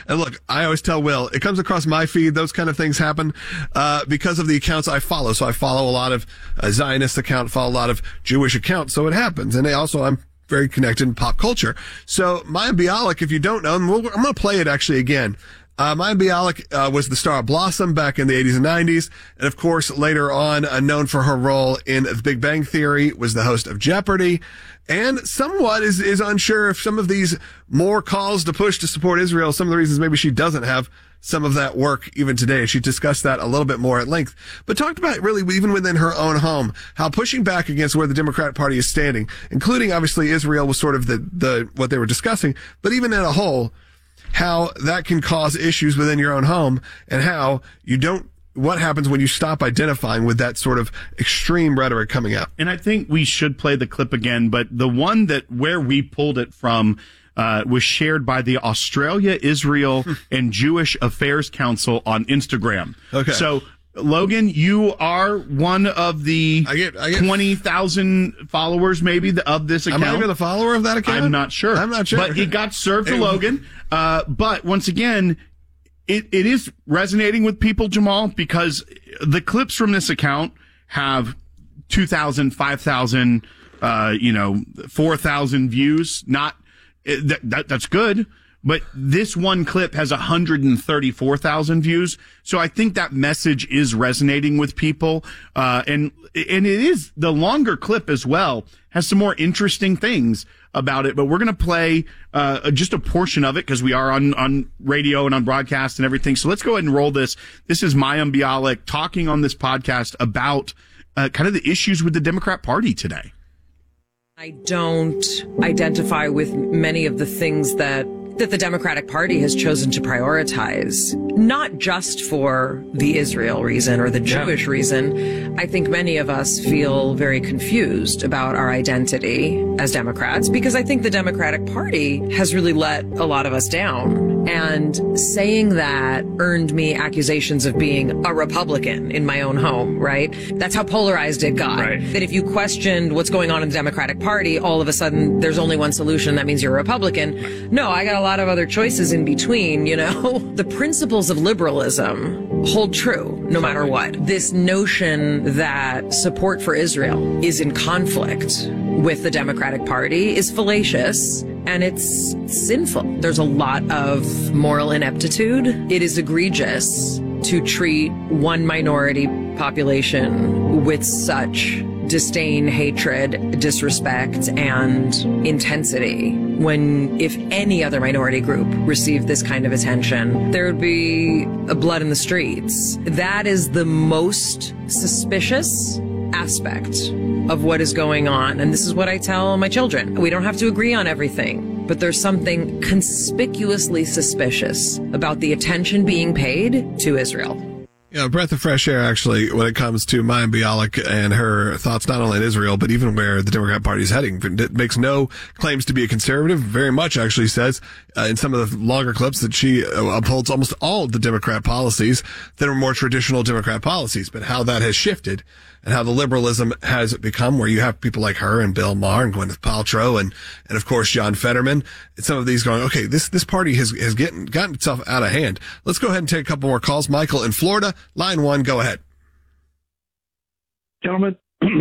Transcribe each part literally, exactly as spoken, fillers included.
And look, I always tell Will, it comes across my feed, those kind of things happen uh, because of the accounts I follow. So I follow a lot of uh, Zionist account, follow a lot of Jewish accounts. So it happens. And they also, I'm very connected in pop culture. So Maya Bialik, if you don't know, and we'll, I'm going to play it actually again. Uh, Maya Bialik uh, was the star of Blossom back in the eighties and nineties. And of course, later on, uh, known for her role in The Big Bang Theory, was the host of Jeopardy. And somewhat is, is unsure if some of these more calls to push to support Israel, some of the reasons maybe she doesn't have some of that work even today. She discussed that a little bit more at length, but talked about really even within her own home, how pushing back against where the Democratic Party is standing, including obviously Israel was sort of the, the, what they were discussing, but even at a whole, how that can cause issues within your own home and how you don't, what happens when you stop identifying with that sort of extreme rhetoric coming out. And I think we should play the clip again, but the one that where we pulled it from uh, was shared by the Australia, Israel, and Jewish Affairs Council on Instagram. Okay. So, Logan, you are one of the I get, I get, twenty thousand followers, maybe, of this account. Am I even a follower of that account? I'm not sure. I'm not sure. But it got served to Logan. Uh, but once again, it, it is resonating with people, Jamal, because the clips from this account have two thousand, five thousand, uh, you know, four thousand views. Not, that, that, that's good. But this one clip has one hundred thirty-four thousand views. So I think that message is resonating with people. Uh, and, and it is the longer clip as well, has some more interesting things about it. But we're going to play, uh, just a portion of it because we are on, on radio and on broadcast and everything. So let's go ahead and roll this. This is Maya Bialik talking on this podcast about, uh, kind of the issues with the Democrat Party today. I don't identify with many of the things that that the Democratic Party has chosen to prioritize, not just for the Israel reason or the Jewish yeah. reason. I think many of us feel very confused about our identity as Democrats because I think the Democratic Party has really let a lot of us down. And saying that earned me accusations of being a Republican in my own home, right? That's how polarized it got. Right. That if you questioned what's going on in the Democratic Party, all of a sudden there's only one solution. That means you're a Republican. No, I got a lot of other choices in between, you know? The principles of liberalism hold true no matter what. This notion that support for Israel is in conflict with the Democratic Party is fallacious and it's sinful. There's a lot of moral ineptitude. It is egregious to treat one minority population with such disdain, hatred, disrespect, and intensity. When if any other minority group received this kind of attention, there would be a blood in the streets. That is the most suspicious aspect of what is going on. And this is what I tell my children. We don't have to agree on everything, but there's something conspicuously suspicious about the attention being paid to Israel. Yeah, a breath of fresh air, actually, when it comes to Maya Bialik and her thoughts not only in Israel, but even where the Democrat Party is heading. It makes no claims to be a conservative, very much actually says uh, in some of the longer clips that she uh, upholds almost all of the Democrat policies that are more traditional Democrat policies, but how that has shifted and how the liberalism has become where you have people like her and Bill Maher and Gwyneth Paltrow and, and of course, John Fetterman. And some of these going, okay, this, this party has, has getting, gotten itself out of hand. Let's go ahead and take a couple more calls. Michael in Florida, line one, go ahead. Gentlemen,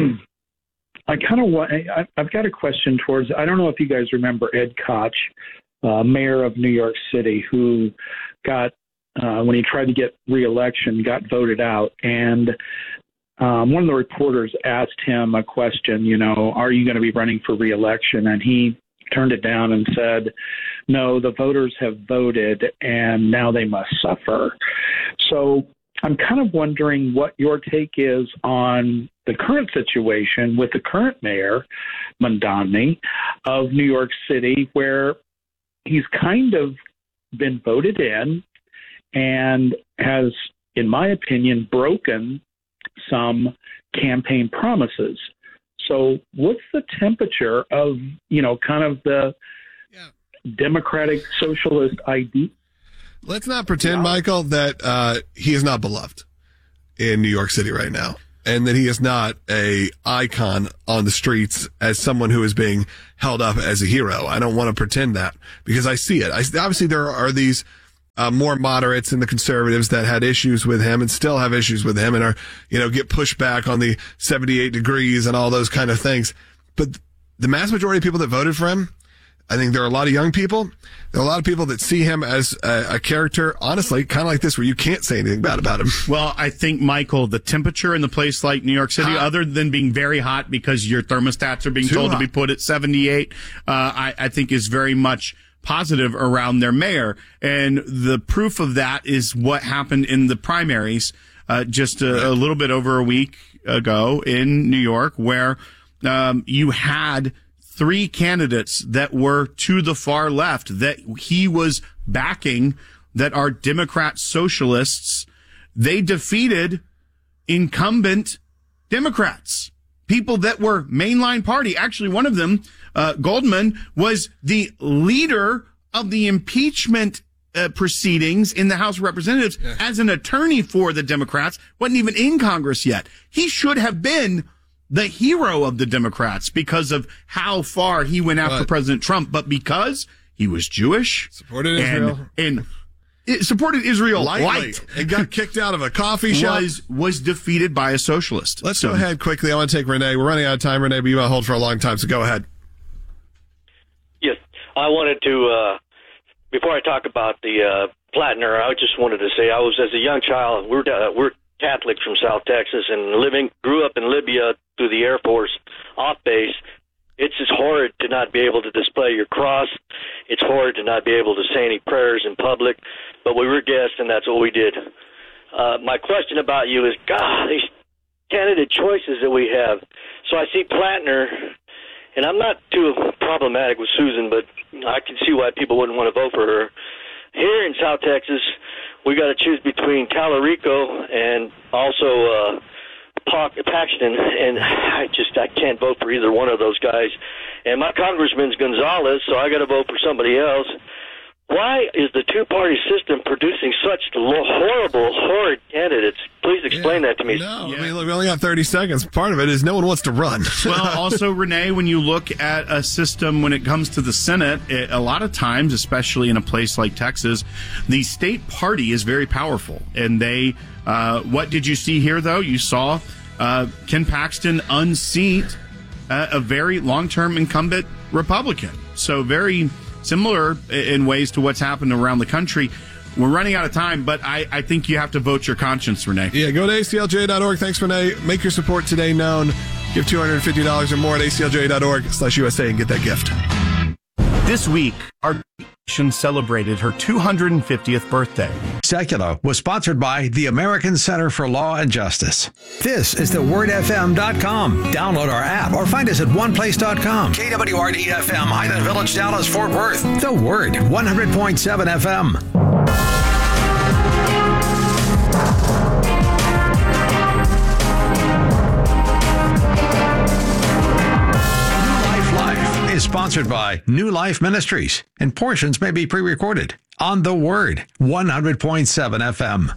I kind of want, I, I've got a question towards, I don't know if you guys remember Ed Koch, uh, mayor of New York City, who got, uh, when he tried to get reelection, got voted out. And Um, one of the reporters asked him a question, you know, are you going to be running for reelection? And he turned it down and said, no, the voters have voted and now they must suffer. So I'm kind of wondering what your take is on the current situation with the current mayor, Mamdani, of New York City, where he's kind of been voted in and has, in my opinion, broken some campaign promises. So what's the temperature of, you know, kind of the yeah. democratic socialist idea? Let's not pretend, Michael, that uh, he is not beloved in New York City right now and that he is not a icon on the streets as someone who is being held up as a hero. I don't want to pretend that because I see it. I, obviously, there are these uh, more moderates and the conservatives that had issues with him and still have issues with him and are, you know, get pushed back on the seventy-eight degrees and all those kind of things. But the mass majority of people that voted for him, I think there are a lot of young people. There are a lot of people that see him as a, a character, honestly, kind of like this, where you can't say anything bad about him. Well, I think, Michael, the temperature in the place like New York City, hot. other than being very hot because your thermostats are being Too told hot. to be put at seventy-eight, uh, I, I think is very much positive around their mayor. And the proof of that is what happened in the primaries uh, just a, a little bit over a week ago in New York, where um, you had three candidates that were to the far left that he was backing that are Democrat socialists. They defeated incumbent Democrats, people that were mainline party. Actually, one of them, uh, Goldman, was the leader of the impeachment uh, proceedings in the House of Representatives yeah. as an attorney for the Democrats, wasn't even in Congress yet. He should have been the hero of the Democrats because of how far he went after but, President Trump, but because he was Jewish, supported and, Israel, and it supported Israel lightly, light, and got kicked out of a coffee shop, was was defeated by a socialist. Let's so, go ahead quickly. I want to take Renee. We're running out of time, Renee, but you want to hold for a long time, so go ahead. Yes, I wanted to. Uh, before I talk about the uh, Plattner, I just wanted to say I was as a young child. We're uh, we're Catholic from South Texas and living grew up in Libya through the Air Force off base. It's just horrid to not be able to display your cross. It's horrid to not be able to say any prayers in public, but we were guests and that's what we did. Uh, my question about you is, God, these candidate choices that we have. So I see Plattner, and I'm not too problematic with Susan, but I can see why people wouldn't want to vote for her. Here in South Texas, we got to choose between Talarico and also uh, Paxton, and I just I can't vote for either one of those guys. And my congressman's Gonzalez, so I got to vote for somebody else. Why is the two-party system producing such horrible, horrid candidates? Please explain yeah, that to me. No, yeah. I mean, look, we only got thirty seconds. Part of it is no one wants to run. Well, also, Renee, when you look at a system when it comes to the Senate, it, a lot of times, especially in a place like Texas, the state party is very powerful. And they, uh, what did you see here, though? You saw uh, Ken Paxton unseat uh, a very long-term incumbent Republican. So very similar in ways to what's happened around the country. We're running out of time, but I, I think you have to vote your conscience, Renee. Yeah, go to A C L J dot org. Thanks, Renee. Make your support today known. Give two hundred fifty dollars or more at A C L J dot org slash U S A and get that gift. This week, our nation celebrated her two hundred fiftieth birthday. Secular was sponsored by the American Center for Law and Justice. This is the word f m dot com. Download our app or find us at one place dot com. K W R D F M, Highland Village, Dallas, Fort Worth. The Word, one hundred point seven F M. Is sponsored by New Life Ministries, and portions may be pre-recorded on The Word, one hundred point seven F M.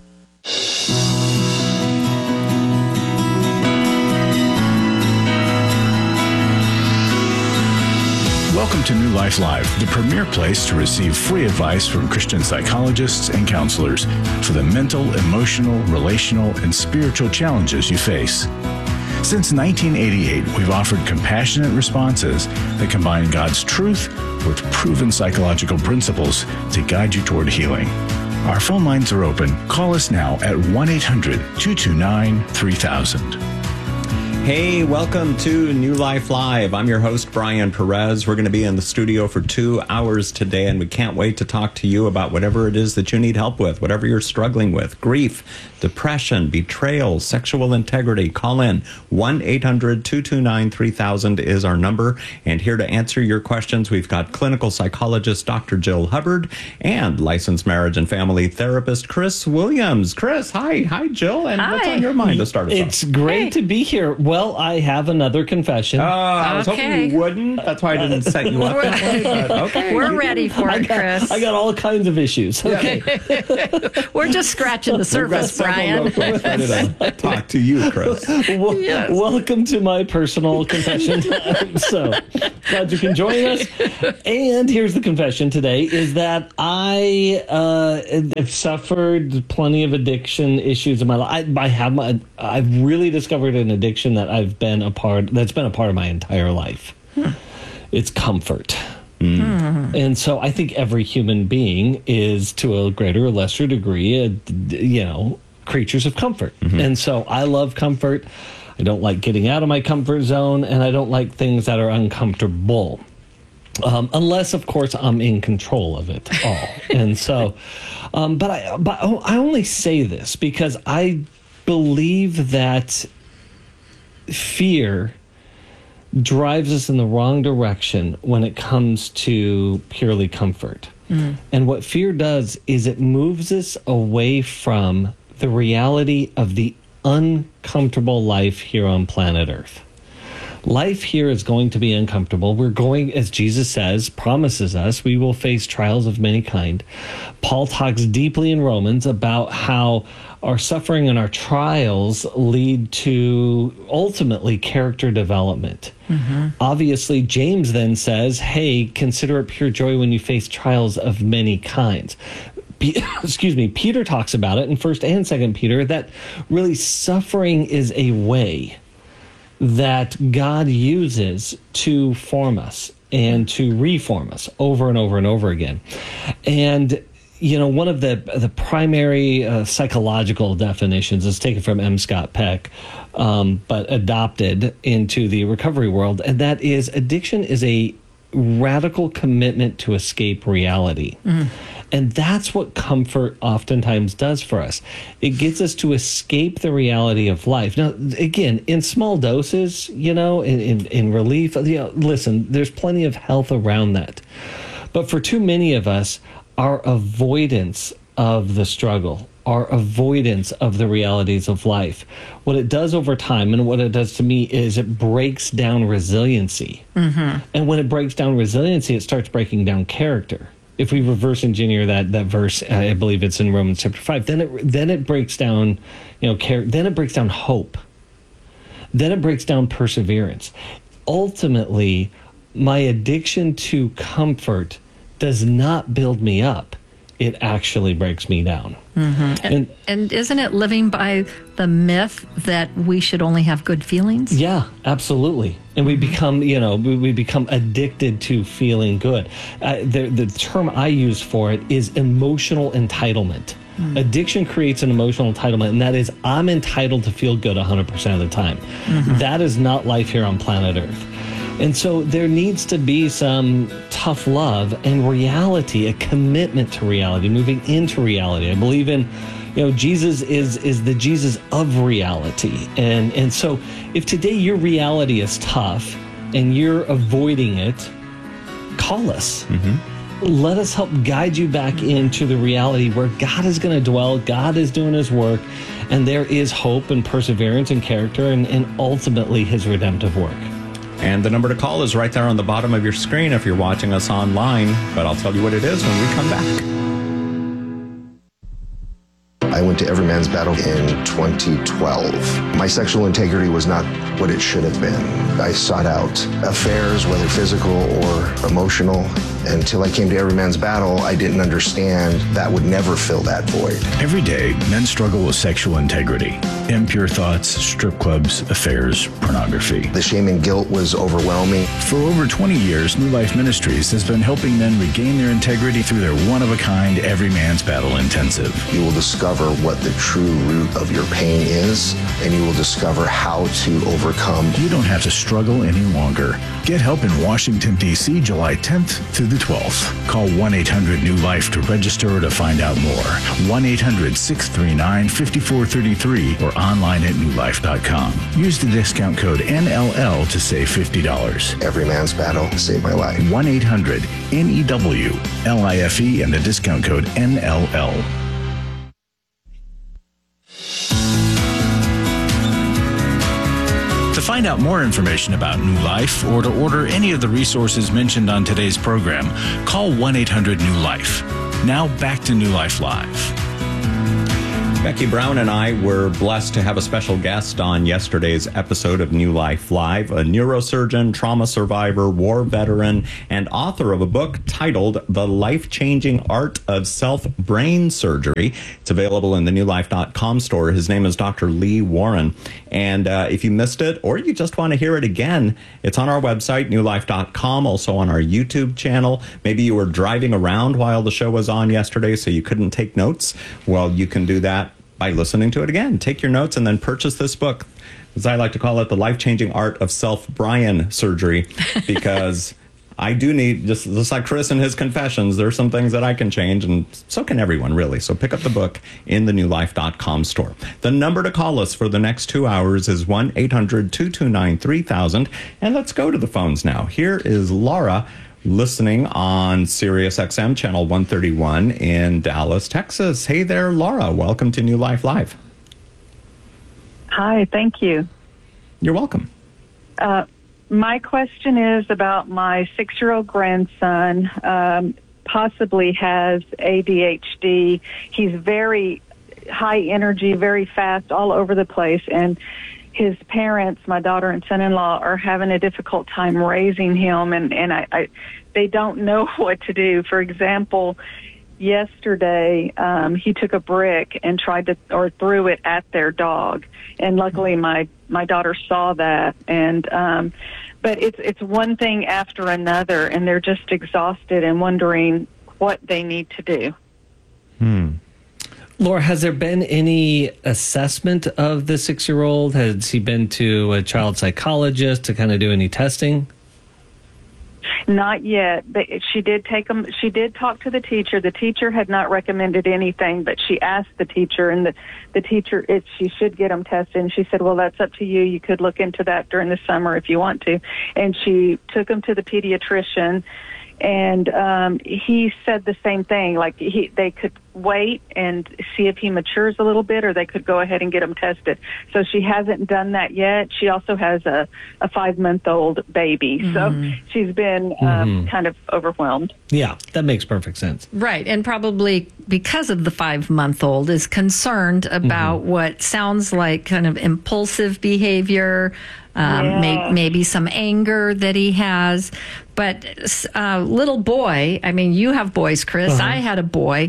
Welcome to New Life Live, the premier place to receive free advice from Christian psychologists and counselors for the mental, emotional, relational, and spiritual challenges you face. Since nineteen eighty-eight, we've offered compassionate responses that combine God's truth with proven psychological principles to guide you toward healing. Our phone lines are open. Call us now at one eight hundred two two nine three thousand. Hey, welcome to New Life Live. I'm your host, Brian Perez. We're going to be in the studio for two hours today, and we can't wait to talk to you about whatever it is that you need help with, whatever you're struggling with. Grief, depression, betrayal, sexual integrity. Call in. one eight hundred two two nine three thousand is our number. And here to answer your questions, we've got clinical psychologist Doctor Jill Hubbard and licensed marriage and family therapist Chris Williams. Chris, hi. Hi, Jill. And hi. What's on your mind to start us It's off? great hey. to be here. Well, I have another confession. Oh, I was Okay. hoping you wouldn't. That's why I didn't set you up that way. But okay. We're ready for I it, got, Chris. I got all kinds of issues. Okay. We're just scratching the surface, Brian. Ready to talk to you, Chris. Well, Yes. Welcome to my personal confession. So glad you can join us. And here's the confession today: is that I uh, have suffered plenty of addiction issues in my life. I, I have my, I've really discovered an addiction that I've been a part. That's been a part of my entire life. Hmm. It's comfort. Mm. And so I think every human being is, to a greater or lesser degree, a, you know, creatures of comfort. Mm-hmm. And so I love comfort. I don't like getting out of my comfort zone, and I don't like things that are uncomfortable. Um, unless, of course, I'm in control of it all. And so, um, but I, but I only say this because I believe that fear drives us in the wrong direction when it comes to purely comfort. Mm. And what fear does is it moves us away from the reality of the uncomfortable life here on planet Earth. Life here is going to be uncomfortable. We're going, as Jesus says, promises us, we will face trials of many kind. Paul talks deeply in Romans about how our suffering and our trials lead to ultimately character development. Mm-hmm. Obviously, James then says, hey, consider it pure joy when you face trials of many kinds. Excuse me, Peter talks about it in First and Second Peter, that really suffering is a way that God uses to form us and to reform us over and over and over again. And, you know, one of the the primary uh, psychological definitions is taken from M. Scott Peck, um, but adopted into the recovery world, and that is addiction is a radical commitment to escape reality. Mm. And that's what comfort oftentimes does for us. It gets us to escape the reality of life. Now, again, in small doses, you know, in, in, in relief, you know, listen, there's plenty of health around that. But for too many of us, our avoidance of the struggle, our avoidance of the realities of life, what it does over time and what it does to me is it breaks down resiliency. Mm-hmm. And when it breaks down resiliency, it starts breaking down character. If we reverse engineer that that verse, I believe it's in Romans chapter five, then it then it breaks down, you know, care, then it breaks down hope. Then it breaks down perseverance. Ultimately, my addiction to comfort does not build me up. It actually breaks me down. Mm-hmm. And, and isn't it living by the myth that we should only have good feelings? Yeah, absolutely. And we become, you know, we, we become addicted to feeling good. Uh, the, the term I use for it is emotional entitlement. Mm. Addiction creates an emotional entitlement, and that is I'm entitled to feel good one hundred percent of the time. Mm-hmm. That is not life here on planet Earth. And so there needs to be some tough love and reality, a commitment to reality, moving into reality. I believe in, you know, Jesus is is the Jesus of reality. And and so if today your reality is tough and you're avoiding it, call us. Mm-hmm. Let us help guide you back into the reality where God is going to dwell, God is doing his work, and there is hope and perseverance and character and, and ultimately his redemptive work. And the number to call is right there on the bottom of your screen if you're watching us online, but I'll tell you what it is when we come back. I went to Every Man's Battle in twenty twelve. My sexual integrity was not what it should have been. I sought out affairs, whether physical or emotional. Until I came to Every Man's Battle, I didn't understand that would never fill that void. Every day, men struggle with sexual integrity, impure thoughts, strip clubs, affairs, pornography. The shame and guilt was overwhelming. For over twenty years, New Life Ministries has been helping men regain their integrity through their one-of-a-kind Every Man's Battle Intensive. You will discover what the true root of your pain is, and you will discover how to overcome. You don't have to struggle any longer. Get help in Washington, D C, July tenth through the twelfth. Call one eight hundred new life to register or to find out more. one eight hundred six three nine five four three three or online at new life dot com. Use the discount code N L L to save fifty dollars. Every Man's Battle saved my life. one eight hundred N E W L I F E and the discount code N L L. find out more information about New Life or to order any of the resources mentioned on today's program, call one eight hundred new life. Now back to New Life Live. Becky Brown and I were blessed to have a special guest on yesterday's episode of New Life Live, a neurosurgeon, trauma survivor, war veteran, and author of a book titled The Life-Changing Art of Self-Brain Surgery. It's available in the new life dot com store. His name is Doctor Lee Warren. And uh, if you missed it or you just want to hear it again, it's on our website, new life dot com, also on our YouTube channel. Maybe you were driving around while the show was on yesterday, so you couldn't take notes. Well, you can do that by listening to it again. Take your notes and then purchase this book, as I like to call it, The Life-Changing Art of Self-Brian Surgery, because I do need, just, just like Chris and his confessions, there's some things that I can change, and so can everyone, really. So pick up the book in the new life dot com store. The number to call us for the next two hours is one eight hundred two two nine three thousand. And let's go to the phones now. Here is Laura, listening on Sirius X M channel one thirty-one in Dallas, Texas. Hey there, Laura. Welcome to New Life Live. Hi, thank you. You're welcome. Uh, my question is about my six-year-old grandson. Um, possibly has A D H D. He's very high energy, very fast, all over the place, and his parents, my daughter and son-in-law, are having a difficult time raising him, and, and I, I, they don't know what to do. For example, yesterday um, he took a brick and tried to, or threw it at their dog, and luckily my, my daughter saw that. And um, but it's it's one thing after another, and they're just exhausted and wondering what they need to do. Hmm. Laura, has there been any assessment of the six-year-old? Has he been to a child psychologist to kind of do any testing? Not yet, but she did take them. She did talk to the teacher. The teacher had not recommended anything, but she asked the teacher, and the, the teacher, it, she should get them tested. And she said, well, that's up to you. You could look into that during the summer if you want to. And she took him to the pediatrician, and um, he said the same thing. Like he, they could wait and see if he matures a little bit, or they could go ahead and get him tested. So she hasn't done that yet. She also has a, a five-month-old baby, mm-hmm. so she's been um, mm-hmm. kind of overwhelmed. Yeah, that makes perfect sense. Right, and probably because of the five-month-old is concerned about mm-hmm. what sounds like kind of impulsive behavior, um, yeah. may, maybe some anger that he has. But uh, little boy, I mean, you have boys, Chris. Uh-huh. I had a boy,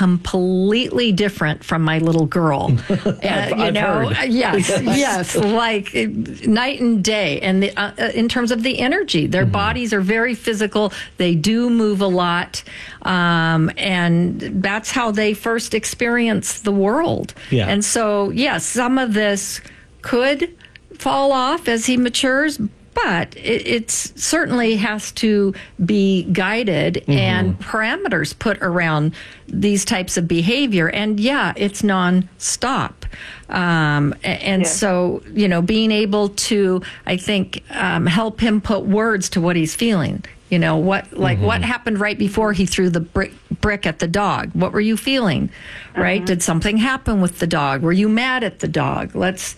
completely different from my little girl. uh, I've, you I've know, heard. yes, yes, like night and day. And the, uh, in terms of the energy, their mm-hmm. bodies are very physical. They do move a lot, um, and that's how they first experience the world. Yeah. And so, yes, some of this could fall off as he matures. But it it's certainly has to be guided mm-hmm. and parameters put around these types of behavior. And yeah, it's nonstop. Um, and yeah. so, you know, being able to, I think, um, help him put words to what he's feeling. You know, what like mm-hmm. what happened right before he threw the brick, brick at the dog? What were you feeling? Right? Mm-hmm. Did something happen with the dog? Were you mad at the dog? Let's...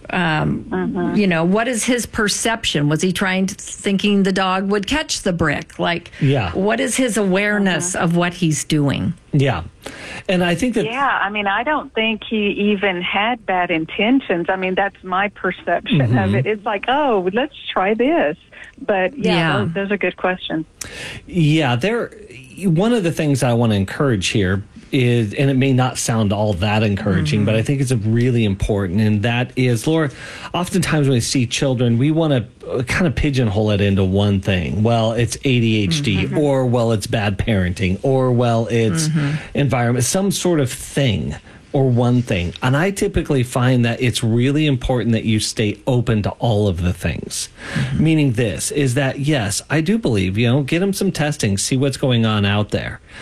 Um, uh-huh. You know, what is his perception? Was he trying to thinking the dog would catch the brick? Like, yeah. what is his awareness uh-huh. of what he's doing? Yeah. And I think that... Yeah, I mean, I don't think he even had bad intentions. I mean, that's my perception mm-hmm. of it. It's like, oh, let's try this. But yeah, yeah. Those, those are good questions. Yeah, there. One of the things I want to encourage here is, and it may not sound all that encouraging, mm-hmm. but I think it's a really important, and that is, Laura, oftentimes when we see children, we want to kind of pigeonhole it into one thing. Well, it's A D H D, mm-hmm. or well, it's bad parenting, or well, it's mm-hmm. environment, some sort of thing or one thing. And I typically find that it's really important that you stay open to all of the things. Mm-hmm. Meaning this is that, yes, I do believe, you know, get them some testing, see what's going on out there.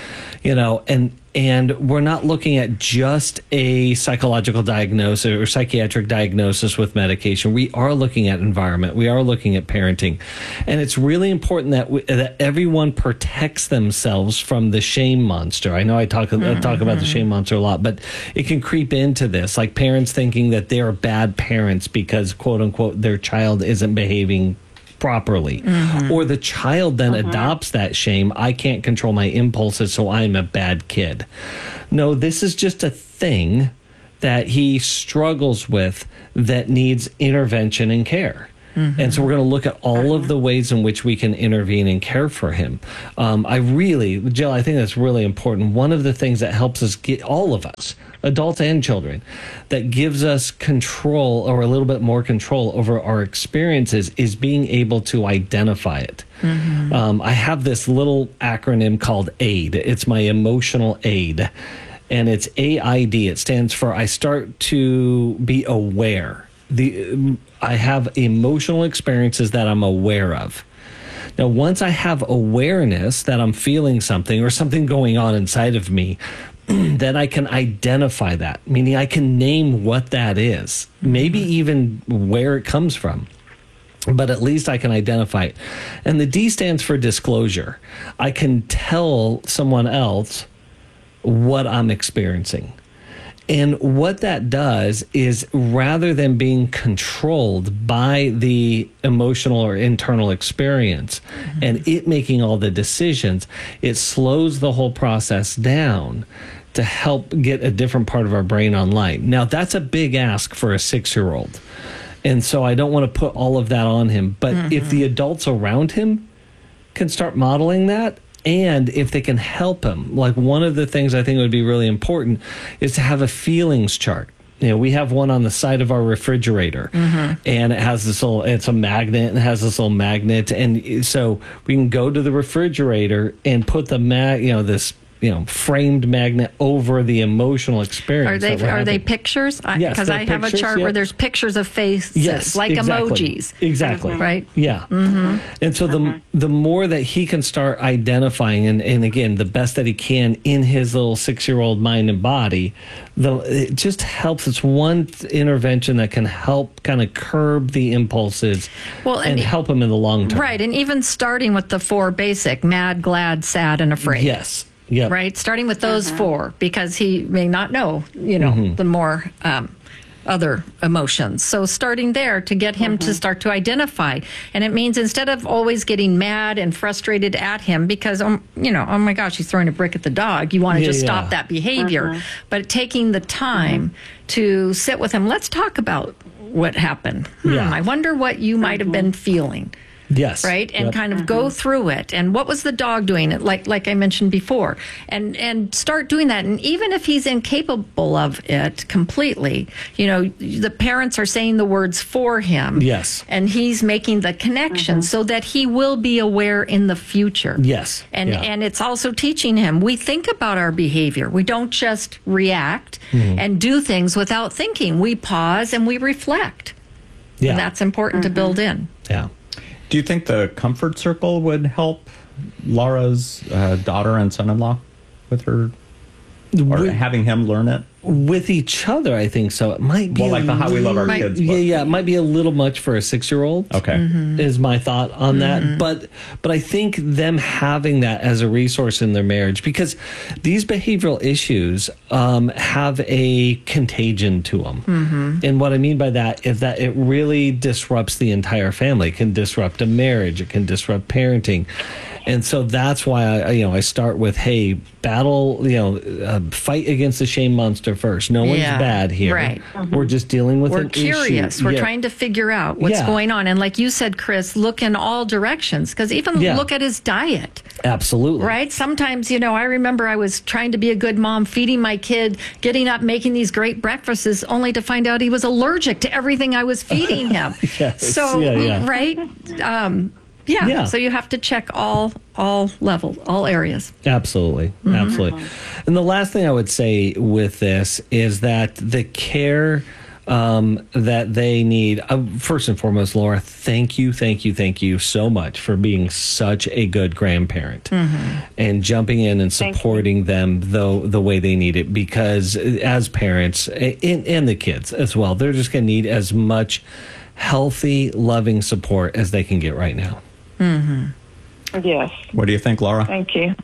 you know, and and we're not looking at just a psychological diagnosis or psychiatric diagnosis with medication. We are looking at environment. We are looking at parenting. And it's really important that we, that everyone protects themselves from the shame monster. I know I talk, mm-hmm. I talk about the shame monster a lot, but it can creep into this, like parents thinking that they're bad parents because, quote unquote, their child isn't behaving properly, mm-hmm. or the child then mm-hmm. adopts that shame. I can't control my impulses, so I'm a bad kid. No, this is just a thing that he struggles with that needs intervention and care. Mm-hmm. And so we're going to look at all of the ways in which we can intervene and care for him. Um, I really, Jill, I think that's really important. One of the things that helps us get, all of us, adults and children, that gives us control or a little bit more control over our experiences is being able to identify it. Mm-hmm. Um, I have this little acronym called AID. It's my emotional aid. And it's A I D. It stands for I start to be aware. The I have emotional experiences that I'm aware of. Now, once I have awareness that I'm feeling something or something going on inside of me, then I can identify that, meaning I can name what that is, maybe even where it comes from. But at least I can identify it. And the D stands for disclosure. I can tell someone else what I'm experiencing. And what that does is, rather than being controlled by the emotional or internal experience mm-hmm. and it making all the decisions, it slows the whole process down to help get a different part of our brain online. Now, that's a big ask for a six-year-old. And so I don't want to put all of that on him. But mm-hmm. if the adults around him can start modeling that, and if they can help him, like one of the things I think would be really important is to have a feelings chart. You know, we have one on the side of our refrigerator, mm-hmm. and it has this little, it's a magnet, and it has this little magnet. And so we can go to the refrigerator and put the mag, you know, this, you know, framed magnet over the emotional experience. Are they are they pictures? Yes, because I have pictures, a chart yeah. where there's pictures of faces, yes, like exactly. emojis. Exactly. Mm-hmm. Right? Yeah. Mm-hmm. And so the mm-hmm. the more that he can start identifying, and, and again, the best that he can in his little six-year-old mind and body, the it just helps. It's one intervention that can help kind of curb the impulses well, and, and help him in the long term. Right. And even starting with the four basic, mad, glad, sad, and afraid. Yes. Yep. Right? Starting with those uh-huh. four, because he may not know, you know, mm-hmm. the more um, other emotions. So starting there to get him mm-hmm. to start to identify. And it means instead of always getting mad and frustrated at him because, um, you know, oh my gosh, he's throwing a brick at the dog. You want to yeah, just yeah. stop that behavior. Uh-huh. But taking the time mm-hmm. to sit with him, let's talk about what happened. Hmm, yeah. I wonder what you might have been feeling. Yes. Right. And yep. kind of go through it. And what was the dog doing? Like like I mentioned before. And and start doing that. And even if he's incapable of it completely, you know, the parents are saying the words for him. Yes. And he's making the connection mm-hmm. so that he will be aware in the future. Yes. And yeah. and it's also teaching him. We think about our behavior. We don't just react mm-hmm. and do things without thinking. We pause and we reflect. Yeah. And that's important mm-hmm. to build in. Yeah. Do you think the comfort circle would help Laura's uh, daughter and son-in-law with her, or with, having him learn it? With each other, I think so. It might be well, like the How We Love Our might, Kids. Yeah, yeah, it might be a little much for a six-year-old. Okay, mm-hmm. is my thought on mm-hmm. that. But but I think them having that as a resource in their marriage, because these behavioral issues um, have a contagion to them. Mm-hmm. And what I mean by that is that it really disrupts the entire family. It can disrupt a marriage. It can disrupt parenting. And so that's why I, you know, I start with, hey, battle, you know, uh, fight against the shame monster first. No one's yeah, bad here. Right. Mm-hmm. We're just dealing with We're an curious. issue. We're yeah. trying to figure out what's yeah. going on. And like you said, Chris, look in all directions, because even yeah. look at his diet. Absolutely. Right? Sometimes, you know, I remember I was trying to be a good mom, feeding my kid, getting up, making these great breakfasts, only to find out he was allergic to everything I was feeding him. yes. So, yeah, yeah. right? Um, Yeah. yeah, so you have to check all all levels, all areas. Absolutely, mm-hmm. absolutely. And the last thing I would say with this is that the care um, that they need. Uh, first and foremost, Laura, thank you, thank you, thank you so much for being such a good grandparent mm-hmm. and jumping in and supporting them the, the way they need it. Because as parents, and, and the kids as well, they're just going to need as much healthy, loving support as they can get right now. Mm-hmm. Yes. What do you think, Laura? Thank you.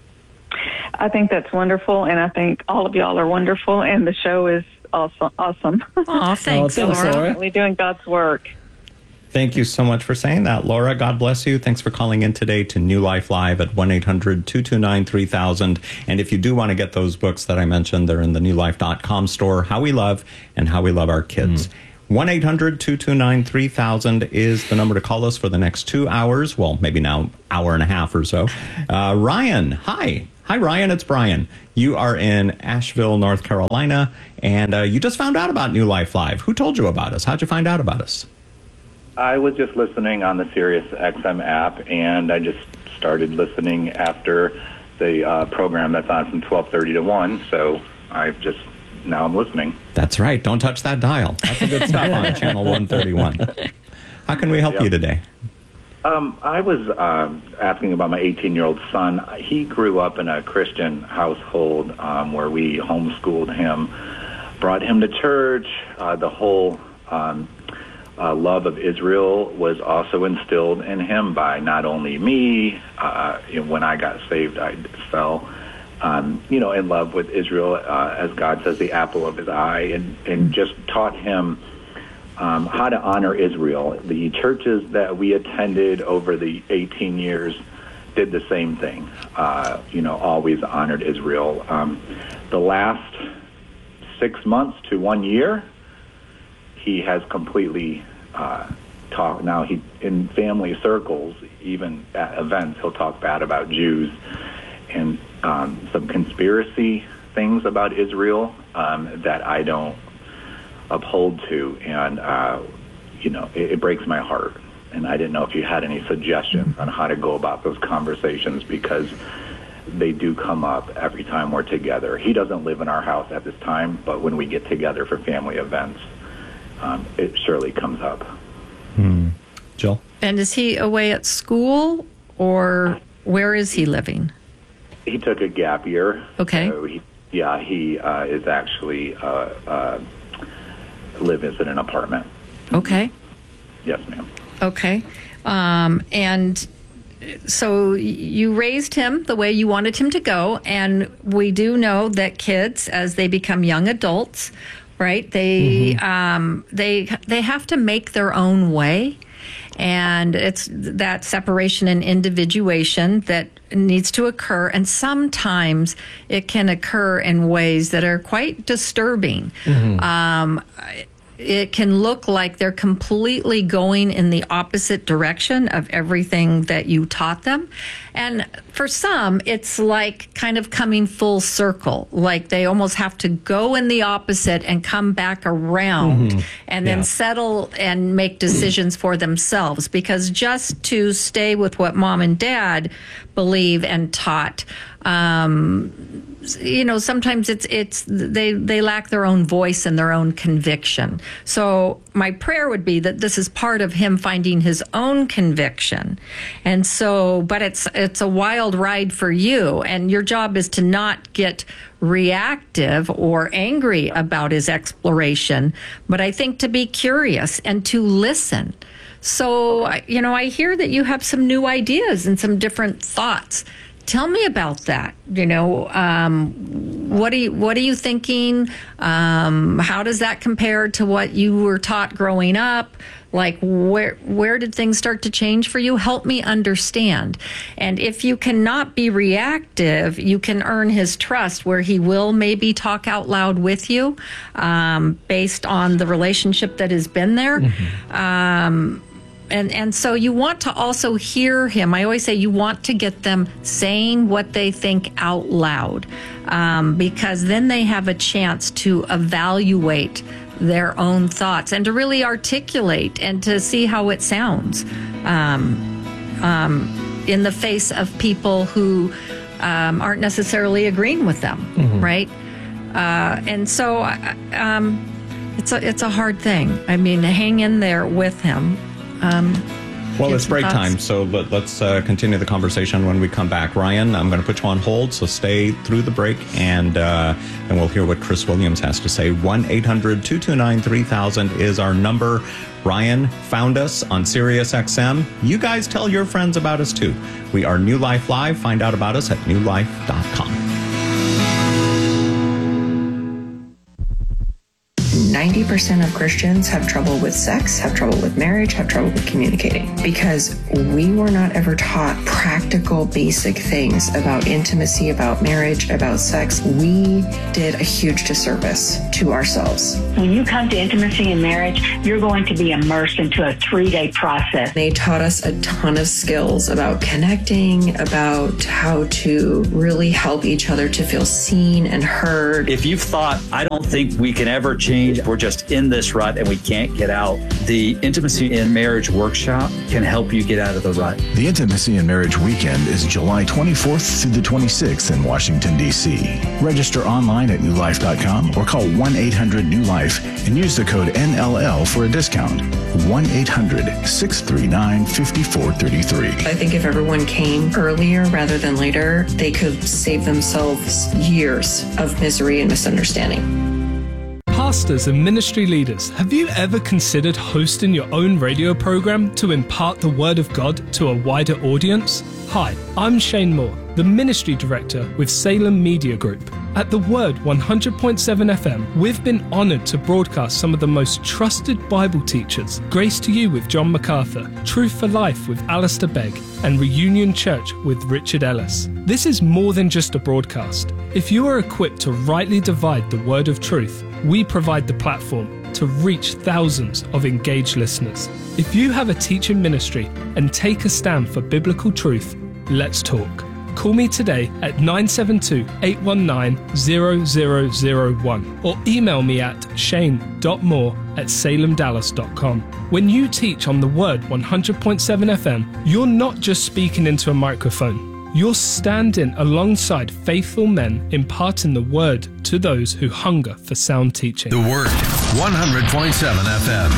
I think that's wonderful, and I think all of y'all are wonderful, and the show is awesome. Awesome. Oh, thanks, oh, thanks Laura. Laura. We're doing God's work. Thank you so much for saying that, Laura. God bless you. Thanks for calling in today to New Life Live at one eight hundred two two nine three thousand. And if you do want to get those books that I mentioned, they're in the new life dot com store, How We Love and How We Love Our Kids. Mm. one eight hundred two two nine three thousand is the number to call us for the next two hours. Well, maybe now hour and a half or so. Uh, Ryan, hi. Hi, Ryan. It's Brian. You are in Asheville, North Carolina, and uh, you just found out about New Life Live. Who told you about us? How'd you find out about us? I was just listening on the Sirius X M app, and I just started listening after the uh, program that's on from twelve thirty to one, so I've just, now I'm listening. That's right. Don't touch that dial. That's the good stuff on channel one thirty-one. How can we help yep. you today? Um, I was uh, asking about my eighteen-year-old son. He grew up in a Christian household um, where we homeschooled him, brought him to church. Uh, the whole um, uh, love of Israel was also instilled in him by not only me. Uh, you know, when I got saved, I fell, um, you know, in love with Israel, uh, as God says, the apple of his eye, and, and just taught him Um, how to honor Israel. The churches that we attended over the eighteen years did the same thing, uh, you know, always honored Israel. Um, the last six months to one year, he has completely uh, talked. Now, he in family circles, even at events, he'll talk bad about Jews and um, some conspiracy things about Israel um, that I don't uphold to, and uh, you know, it, it breaks my heart. And I didn't know if you had any suggestions on how to go about those conversations, because they do come up every time we're together. He doesn't live in our house at this time, but when we get together for family events, um, it surely comes up. Hmm. Jill? And is he away at school, or where is he living? He took a gap year. Okay. So he, yeah, he uh, is actually uh, uh, lives in an apartment. Okay. Yes, ma'am. Okay. Um, and so you raised him the way you wanted him to go, and we do know that kids, as they become young adults, right, they mm-hmm. um, they they have to make their own way, and it's that separation and individuation that needs to occur, and sometimes it can occur in ways that are quite disturbing. Mm-hmm. Um, it can look like they're completely going in the opposite direction of everything that you taught them. And for some, it's like kind of coming full circle, like they almost have to go in the opposite and come back around mm-hmm. and then yeah. settle and make decisions for themselves. Because just to stay with what mom and dad believe and taught, um, you know, sometimes it's it's they they lack their own voice and their own conviction. So my prayer would be that this is part of him finding his own conviction. And so, but it's it's a wild ride for you, and your job is to not get reactive or angry about his exploration, but I think to be curious and to listen. So, you know, I hear that you have some new ideas and some different thoughts. Tell me about that. You know, um, what are you, what are you thinking? Um, how does that compare to what you were taught growing up? Like, where where did things start to change for you? Help me understand. And if you cannot be reactive, you can earn his trust, where he will maybe talk out loud with you, um, based on the relationship that has been there. Mm-hmm. Um, And and so you want to also hear him. I always say you want to get them saying what they think out loud, um, because then they have a chance to evaluate their own thoughts and to really articulate and to see how it sounds um, um, in the face of people who um, aren't necessarily agreeing with them, mm-hmm. right? Uh, and so um, it's a it's a hard thing. I mean, hang in there with him. Um, Well, it's break thoughts? time, so let, let's uh, continue the conversation when we come back. Ryan, I'm going to put you on hold, so stay through the break, and uh, and we'll hear what Chris Williams has to say. one eight hundred two two nine three thousand is our number. Ryan found us on Sirius X M. You guys tell your friends about us, too. We are New Life Live. Find out about us at new life dot com. ninety percent of Christians have trouble with sex, have trouble with marriage, have trouble with communicating because we were not ever taught practical, basic things about intimacy, about marriage, about sex. We did a huge disservice to ourselves. When you come to intimacy and marriage, you're going to be immersed into a three-day process. They taught us a ton of skills about connecting, about how to really help each other to feel seen and heard. If you've thought, I don't think we can ever change, we're just in this rut and we can't get out, the Intimacy in Marriage Workshop can help you get out of the rut. The Intimacy and Marriage Weekend is July twenty-fourth through the twenty-sixth in Washington, D C Register online at new life dot com or call one eight hundred new life and use the code N L L for a discount. one eight hundred six three nine five four three three. I think if everyone came earlier rather than later, they could save themselves years of misery and misunderstanding. Pastors and ministry leaders, have you ever considered hosting your own radio program to impart the Word of God to a wider audience? Hi, I'm Shane Moore, the Ministry Director with Salem Media Group. At The Word one hundred point seven F M, we've been honoured to broadcast some of the most trusted Bible teachers, Grace to You with John MacArthur, Truth for Life with Alistair Begg, and Reunion Church with Richard Ellis. This is more than just a broadcast. If you are equipped to rightly divide the word of truth, we provide the platform to reach thousands of engaged listeners. If you have a teaching ministry and take a stand for biblical truth, let's talk. Call me today at nine seven two, eight one nine, zero zero zero one or email me at shane dot moore at salem dallas dot com. When you teach on the Word one hundred point seven F M, you're not just speaking into a microphone. You're standing alongside faithful men imparting the Word to those who hunger for sound teaching. The Word, one hundred point seven F M.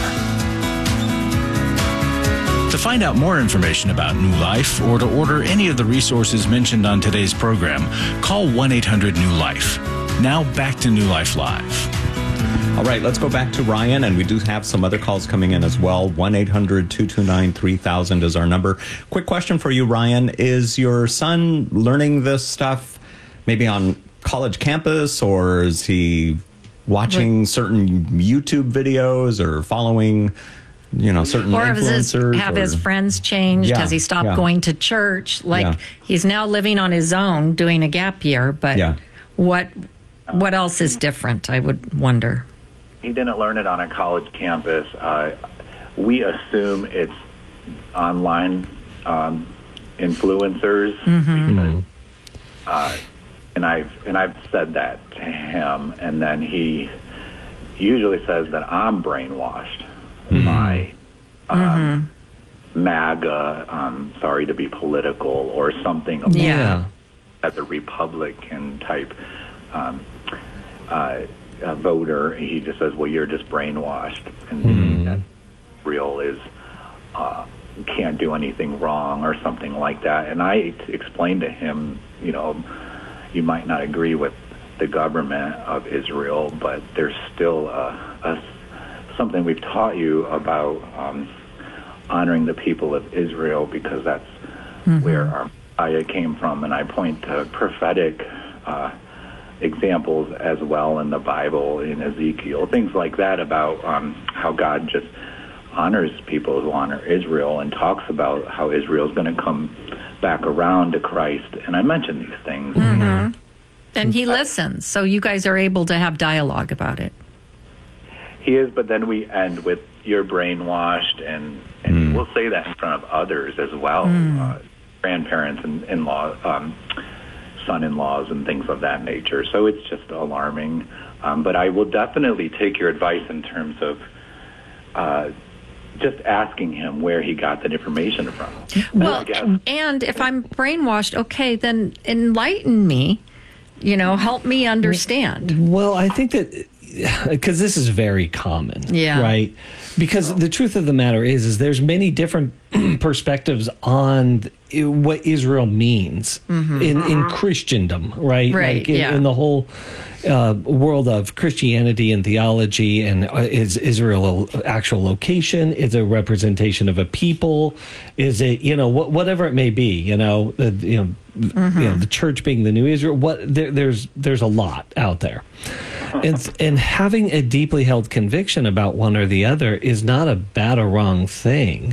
To find out more information about New Life or to order any of the resources mentioned on today's program, call one eight hundred new life. Now back to New Life Live. All right, let's go back to Ryan, and we do have some other calls coming in as well. one eight hundred two two nine three thousand is our number. Quick question for you, Ryan. Is your son learning this stuff maybe on college campus, or is he watching certain YouTube videos or following, you know, certain or has influencers? His, have or... his friends changed? Yeah, Has he stopped yeah. going to church? Like, Yeah. he's now living on his own, doing a gap year, but Yeah. what what else is different, I would wonder? He didn't learn it on a college campus. Uh, we assume it's online um, influencers, Mm-hmm. uh, and I've and I've said that to him, and then he usually says that I'm brainwashed by um, MAGA. Um, sorry to be political, or something about Yeah. as a Republican type um, uh, uh, voter. He just says, "Well, you're just brainwashed," and that real is uh, can't do anything wrong or something like that. And I explained to him, you know, you might not agree with the government of Israel, but there's still a, a something we've taught you about um, honoring the people of Israel, because that's Mm-hmm. where our Messiah came from. And I point to prophetic uh, examples as well in the Bible, in Ezekiel, things like that, about um, how God just honors people who honor Israel, and talks about how Israel is going to come back around to Christ. And I mentioned these things. Mm-hmm. And he listens, so you guys are able to have dialogue about it. He is, but then we end with "you're brainwashed," and, and we'll say that in front of others as well, Mm. uh, grandparents and in-law, um, son-in-laws, and things of that nature. So it's just alarming. Um, but I will definitely take your advice in terms of uh, just asking him where he got that information from. Well, and if I'm brainwashed, okay, then enlighten me. You know, help me understand. Well, I think that because this is very common, Yeah. right? Because the truth of the matter is, is there's many different perspectives on what Israel means Mhm. in, in Christendom, right? Right, Like in, yeah. in the whole uh, world of Christianity and theology, and uh, is Israel an actual location? Is it a representation of a people? Is it, you know, what, whatever it may be, you know, uh, you know, Mm-hmm. you know, the church being the new Israel. What there, there's there's a lot out there, and and having a deeply held conviction about one or the other is not a bad or wrong thing.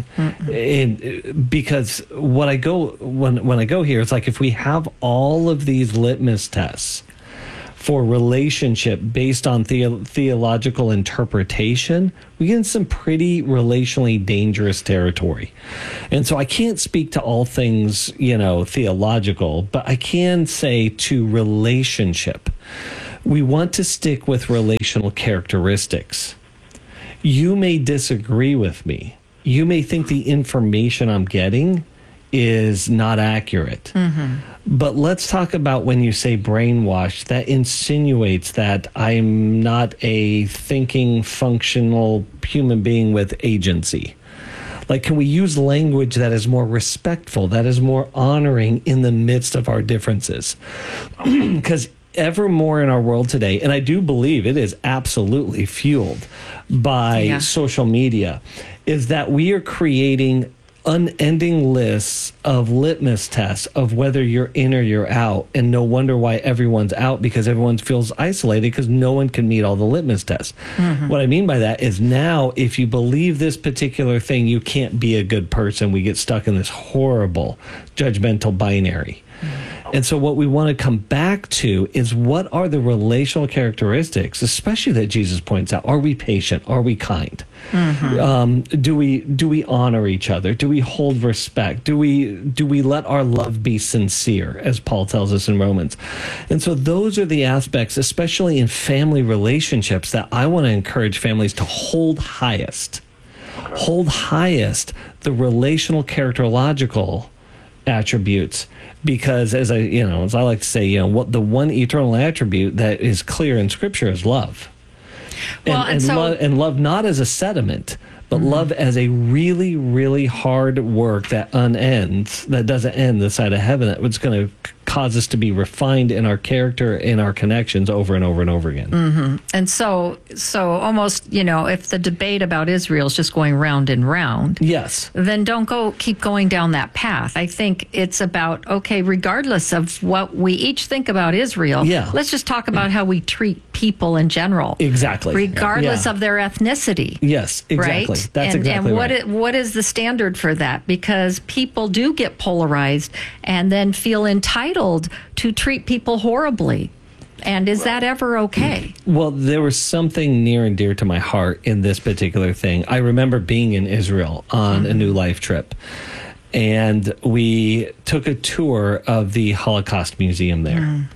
And because what I go when when I go here, it's like if we have all of these litmus tests for relationship based on the- theological interpretation, we get in some pretty relationally dangerous territory. And so I can't speak to all things, you know, theological, but I can say to relationship, we want to stick with relational characteristics. You may disagree with me. You may think the information I'm getting is not accurate. But let's talk about when you say brainwashed, that insinuates that I'm not a thinking, functional human being with agency. Like, can we use language that is more respectful, that is more honoring in the midst of our differences? Because ever more in our world today, and I do believe it is absolutely fueled by Yeah. social media, is that we are creating unending lists of litmus tests of whether you're in or you're out, and no wonder why everyone's out, because everyone feels isolated because no one can meet all the litmus tests. Mhm. What I mean by that is now if you believe this particular thing, you can't be a good person. We get stuck in this horrible judgmental binary. And so what we want to come back to is what are the relational characteristics, especially that Jesus points out. Are we patient? Are we kind? Mhm. Um, do we do we honor each other? Do we hold respect? Do we do we let our love be sincere, as Paul tells us in Romans? And so those are the aspects, especially in family relationships, that I want to encourage families to hold highest. Hold highest the relational characterological attributes, because as I you know as I like to say, you know, what the one eternal attribute that is clear in Scripture is love. Well, and, and and, so- love, and love not as a sediment, but love as a really, really hard work that unends, that doesn't end this side of heaven, that's going to cause us to be refined in our character, in our connections over and over and over again. hmm And so, so almost, you know, if the debate about Israel is just going round and round, yes, then don't go keep going down that path. I think it's about, okay, regardless of what we each think about Israel, Yeah. let's just talk about how we treat people in general, Exactly. regardless Yeah. of their ethnicity. Yes, exactly. Right? That's and, exactly and what right. it, what is the standard for that? Because people do get polarized and then feel entitled to treat people horribly. And is that ever okay? Well, there was something near and dear to my heart in this particular thing. I remember being in Israel on a New Life trip, and we took a tour of the Holocaust Museum there.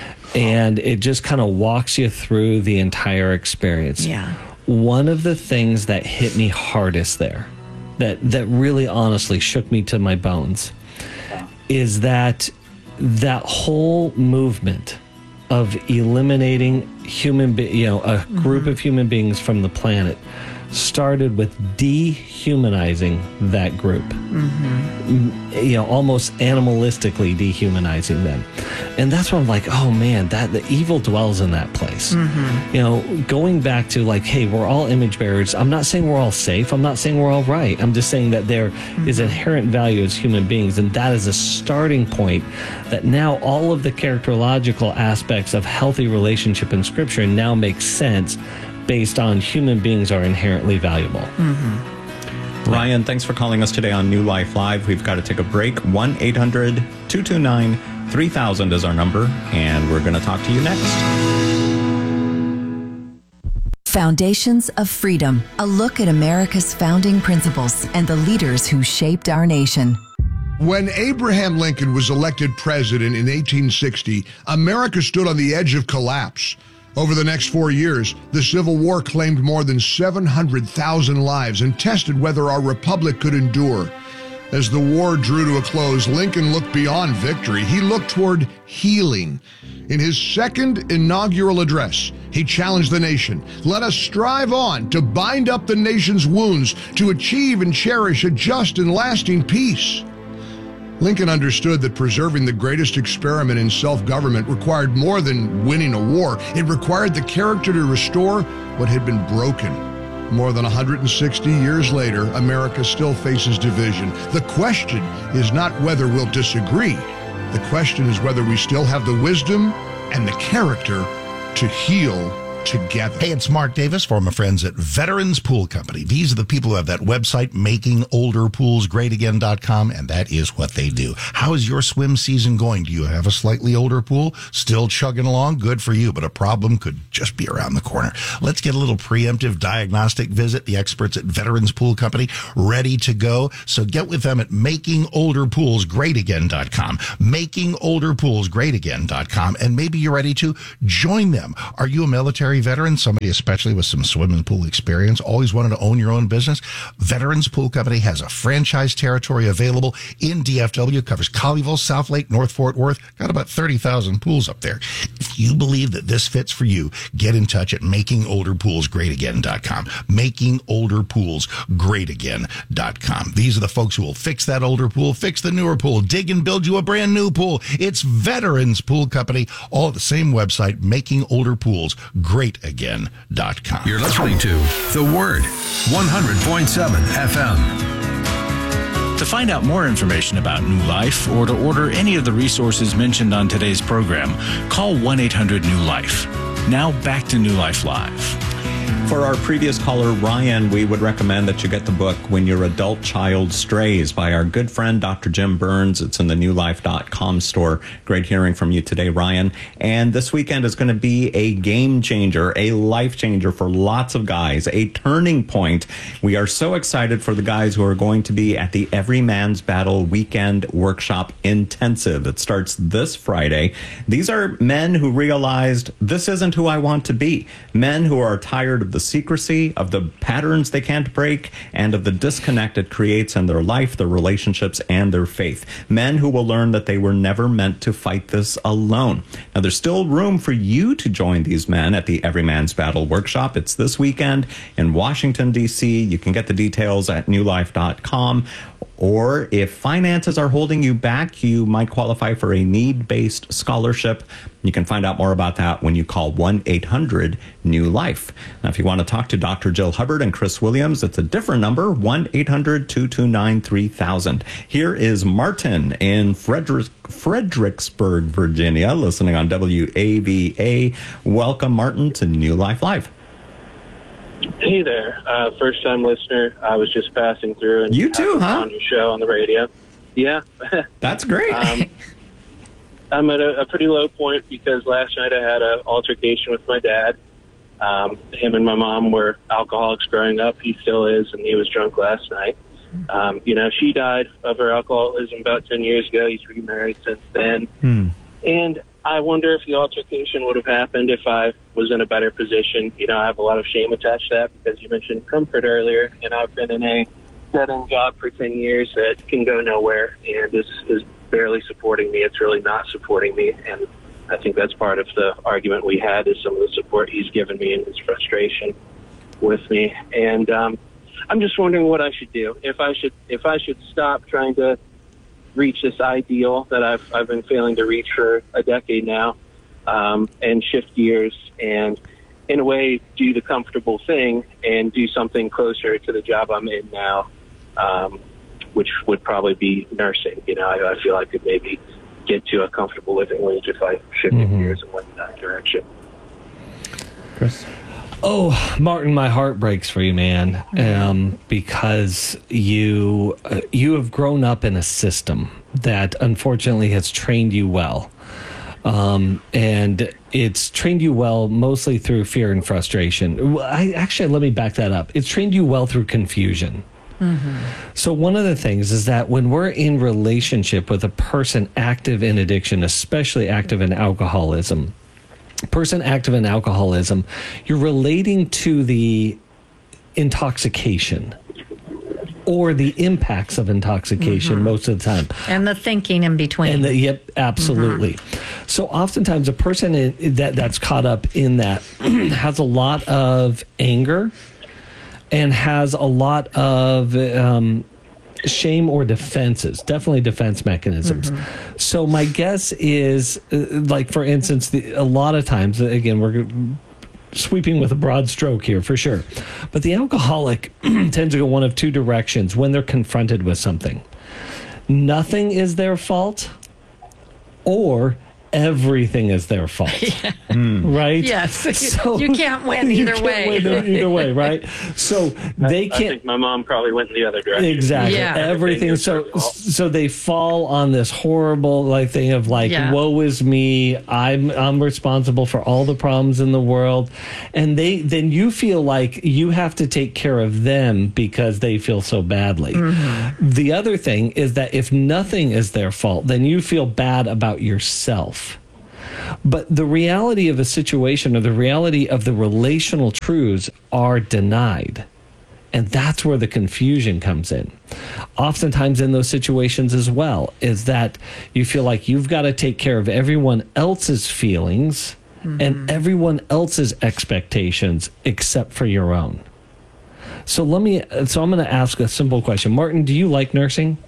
And it just kind of walks you through the entire experience. Yeah. One of the things that hit me hardest there, that, that really honestly shook me to my bones, is that that whole movement of eliminating human, be- you know, a group of human beings from the planet started with dehumanizing that group. Mm, You know, almost animalistically dehumanizing them. And that's when I'm like, oh man, that the evil dwells in that place. You know, going back to like, hey, we're all image bearers. I'm not saying we're all safe. I'm not saying we're all right. I'm just saying that there is inherent value as human beings. And that is a starting point that now all of the characterological aspects of healthy relationship in Scripture now make sense based on human beings are inherently valuable. Ryan, thanks for calling us today on New Life Live. We've got to take a break. one eight hundred two two nine three thousand is our number, and we're going to talk to you next. Foundations of Freedom, a look at America's founding principles and the leaders who shaped our nation. When Abraham Lincoln was elected president in eighteen sixty, America stood on the edge of collapse. Over the next four years, the Civil War claimed more than seven hundred thousand lives and tested whether our republic could endure. As the war drew to a close, Lincoln looked beyond victory. He looked toward healing. In his second inaugural address, he challenged the nation. Let us strive on to bind up the nation's wounds, to achieve and cherish a just and lasting peace. Lincoln understood that preserving the greatest experiment in self-government required more than winning a war. It required the character to restore what had been broken. More than one hundred sixty years later, America still faces division. The question is not whether we'll disagree. The question is whether we still have the wisdom and the character to heal together. Hey, it's Mark Davis from my friends at Veterans Pool Company. These are the people who have that website, making older pools great again dot com, and that is what they do. How is your swim season going? Do you have a slightly older pool? Still chugging along? Good for you, but a problem could just be around the corner. Let's get a little preemptive diagnostic visit. The experts at Veterans Pool Company ready to go. So get with them at making older pools great again dot com, making older pools great again dot com, and maybe you're ready to join them. Are you a military veteran, somebody especially with some swimming pool experience, always wanted to own your own business? Veterans Pool Company has a franchise territory available in D F W, covers Colleyville, South Lake, North Fort Worth, got about thirty thousand pools up there. If you believe that this fits for you, get in touch at making older pools great again dot com, making older pools great again dot com. These are the folks who will fix that older pool, fix the newer pool, dig and build you a brand new pool. It's Veterans Pool Company, all at the same website, making older pools great again dot com. You're listening to The Word, one hundred point seven F M. To find out more information about New Life or to order any of the resources mentioned on today's program, call one eight hundred new life. Now back to New Life Live. For our previous caller, Ryan, we would recommend that you get the book When Your Adult Child Strays by our good friend, Doctor Jim Burns. It's in the new life dot com store. Great hearing from you today, Ryan. And this weekend is going to be a game changer, a life changer for lots of guys, a turning point. We are so excited for the guys who are going to be at the Every Man's Battle Weekend Workshop Intensive. It starts this Friday. These are men who realized this isn't who I want to be. Men who are tired of the secrecy, of the patterns they can't break, and of the disconnect it creates in their life, their relationships, and their faith. Men who will learn that they were never meant to fight this alone. Now, there's still room for you to join these men at the Every Man's Battle Workshop. It's this weekend in Washington, D C. You can get the details at new life dot com. Or if finances are holding you back, you might qualify for a need-based scholarship. You can find out more about that when you call one eight hundred new life. Now, if you want to talk to Doctor Jill Hubbard and Chris Williams, it's a different number, one eight hundred two two nine three thousand. Here is Martin in Frederick, Fredericksburg, Virginia, listening on W A V A. Welcome, Martin, to New Life Live. Hey there, uh, first time listener. I was just passing through and you too, huh? On your show on the radio. Yeah, that's great. um, I'm at a, a pretty low point because last night I had an altercation with my dad. Um, him and my mom were alcoholics growing up. He still is, and he was drunk last night. Um, you know, she died of her alcoholism about ten years ago. He's remarried since then, hmm. and I wonder if the altercation would have happened if I was in a better position. You know, I have a lot of shame attached to that because you mentioned comfort earlier, and I've been in a dead-end job for ten years that can go nowhere, and this is barely supporting me. It's really not supporting me, and I think that's part of the argument we had is some of the support he's given me and his frustration with me. And um, I'm just wondering what I should do. If I should, if I should stop trying to reach this ideal that I've I've been failing to reach for a decade now, um, and shift gears and, in a way, do the comfortable thing and do something closer to the job I'm in now, um, which would probably be nursing. You know, I, I feel I could maybe get to a comfortable living wage if I shifted mm-hmm. gears and went in that direction. Chris? Oh, Martin, my heart breaks for you, man, um, because you uh, you have grown up in a system that unfortunately has trained you well. Um, and it's trained you well mostly through fear and frustration. I, actually, let me back that up. It's trained you well through confusion. Mm-hmm. So one of the things is that when we're in relationship with a person active in addiction, especially active in alcoholism, person active in alcoholism, you're relating to the intoxication or the impacts of intoxication Mhm. most of the time. And the thinking in between. And the, yep, absolutely. So oftentimes a person in, that that's caught up in that has a lot of anger and has a lot of um, shame or defenses, definitely defense mechanisms. Mm-hmm. So my guess is, uh, like for instance, the, a lot of times, again, we're sweeping with a broad stroke here for sure, but the alcoholic tends to go one of two directions when they're confronted with something. Nothing is their fault, or everything is their fault. Mm. Right? Yes. So, you can't win you either can't way. win either way, right? So they I can't. think my mom probably went in the other direction. Exactly. Yeah. Everything. So so they fall on this horrible like thing of like, Yeah. woe is me. I'm I'm responsible for all the problems in the world. And they then you feel like you have to take care of them because they feel so badly. Mm-hmm. The other thing is that if nothing is their fault, then you feel bad about yourself. But the reality of a situation or the reality of the relational truths are denied. And that's where the confusion comes in. Oftentimes in those situations as well, is that you feel like you've got to take care of everyone else's feelings mm-hmm. and everyone else's expectations except for your own. So let me, so I'm going to ask a simple question. Martin, do you like nursing?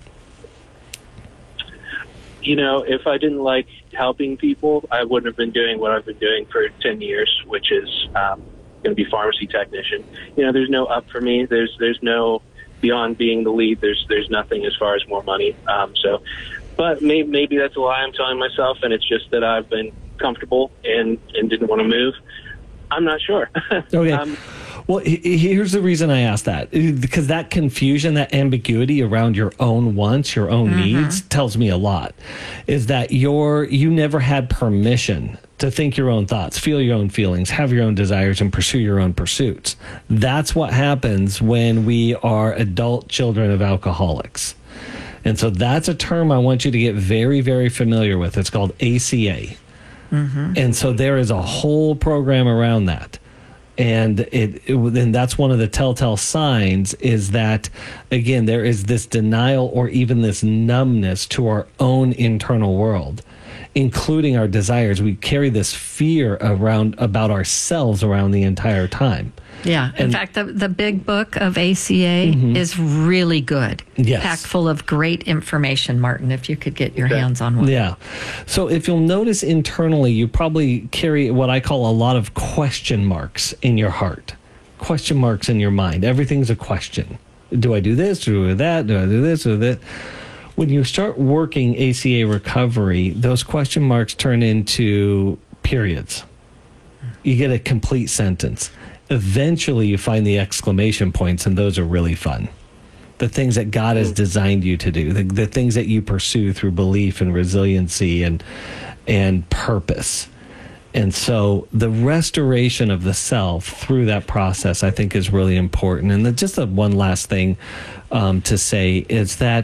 You know, if I didn't like helping people, I wouldn't have been doing what I've been doing for ten years, which is um, going to be pharmacy technician. You know, there's no up for me. There's there's no beyond being the lead. There's there's nothing as far as more money. Um, so, but maybe, maybe that's a lie I'm telling myself, and it's just that I've been comfortable and, and didn't want to move. I'm not sure. Okay. um, Well, he- here's the reason I asked that, because that confusion, that ambiguity around your own wants, your own Mhm. needs tells me a lot. Is that you're, you never had permission to think your own thoughts, feel your own feelings, have your own desires, and pursue your own pursuits. That's what happens when we are adult children of alcoholics. And so that's a term I want you to get very, very familiar with. It's called A C A. Mm-hmm. And so there is a whole program around that. And it, it and that's one of the telltale signs is that, again, there is this denial or even this numbness to our own internal world, including our desires. We carry this fear around about ourselves around the entire time. Yeah. In And- fact, the, the big book of A C A Mhm. is really good. Yes. Packed full of great information, Martin, if you could get your hands on one. Yeah. So if you'll notice internally, you probably carry what I call a lot of question marks in your heart, question marks in your mind. Everything's a question. Do I do this? Do I do that? Do I do this or that? When you start working A C A recovery, those question marks turn into periods. You get a complete sentence. Eventually, you find the exclamation points, and those are really fun. The things that God has designed you to do, the, the things that you pursue through belief and resiliency and and purpose. And so the restoration of the self through that process, I think, is really important. And then just a, one last thing um, to say is that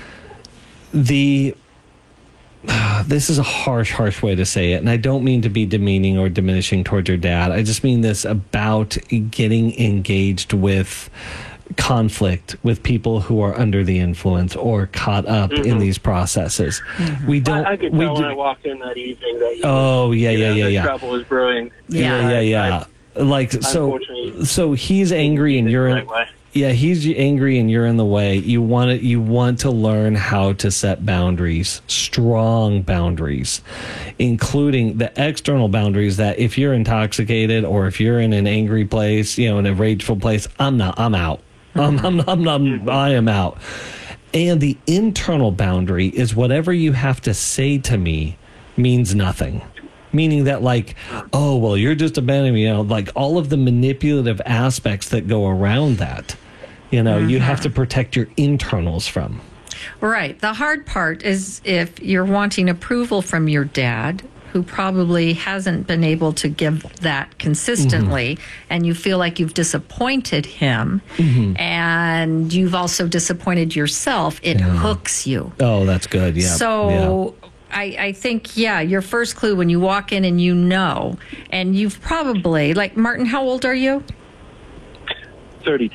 the this is a harsh, harsh way to say it, and I don't mean to be demeaning or diminishing towards your dad. I just mean this about getting engaged with conflict with people who are under the influence or caught up Mhm. in these processes. We don't. I, I could we tell do, when I walked in that evening that you Oh, yeah, you yeah, know, yeah, the yeah. trouble was brewing. yeah, yeah, yeah. Like so. Unfortunately, So he's angry, and you're in. right way. Yeah, he's angry and you're in the way. You want to, you want to learn how to set boundaries, strong boundaries, including the external boundaries that if you're intoxicated or if you're in an angry place, you know, in a rageful place, I'm not, I'm out. I'm, I'm, I'm not, I am out. And the internal boundary is whatever you have to say to me means nothing. Meaning that, like, oh, well, you're just abandoning me. You know, like all of the manipulative aspects that go around that, you know, you have to protect your internals from. Right. The hard part is if you're wanting approval from your dad, who probably hasn't been able to give that consistently, and you feel like you've disappointed him, Mhm. and you've also disappointed yourself, it Yeah. hooks you. Oh, that's good. Yeah. So I, I think, yeah, your first clue when you walk in and you know, and you've probably, like, Martin, how old are you? thirty-two.